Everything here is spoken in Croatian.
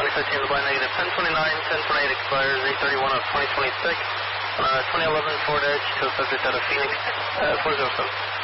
13 the by negative 1029, 1028 expires 831 of 2026. 2011 Ford Edge to a subject out of Phoenix, 407.